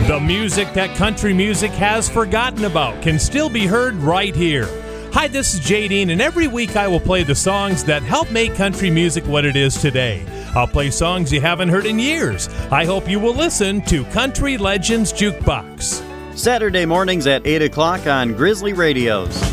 The music that country music has forgotten about can still be heard right here. Hi, this is Jay Dean, and every week I will play the songs that help make country music what it is today. I'll play songs you haven't heard in years. I hope you will listen to Country Legends Jukebox. Saturday mornings at 8 o'clock on Grizzly Radios.